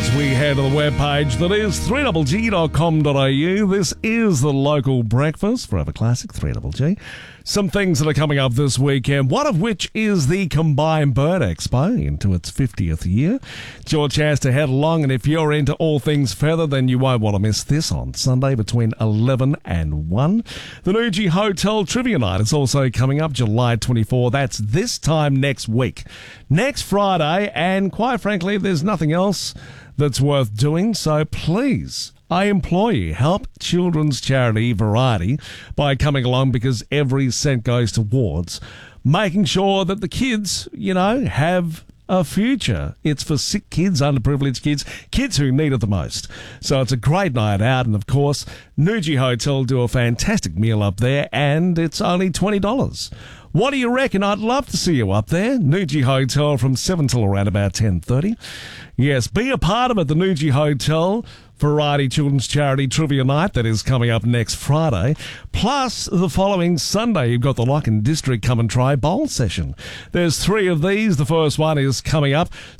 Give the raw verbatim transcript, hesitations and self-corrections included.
as we head to the webpage that is three G G dot com dot a u. This is the local breakfast, Forever Classic, three G G. Some things that are coming up this weekend, one of which is the Combined Bird Expo into its fiftieth year. It's your chance to head along, and if you're into all things feather, then you won't want to miss this on Sunday between eleven and one. The Newgee Hotel Trivia Night is also coming up July twenty-fourth. That's this time next week. Next Friday, and quite frankly, there's nothing else that's worth doing, so please, I implore you, help children's charity Variety by coming along, because every cent goes towards making sure that the kids, you know, have a future. It's for sick kids, underprivileged kids, kids who need it the most. So it's a great night out, and of course, Newgee Hotel do a fantastic meal up there, and it's only twenty dollars. What do you reckon? I'd love to see you up there. Newgee Hotel from seven till around about ten thirty. Yes, be a part of it. The Newgee Hotel Variety Children's Charity Trivia Night that is coming up next Friday. Plus, the following Sunday, you've got the Lockin District Come and Try Bowl Session. There's three of these. The first one is coming up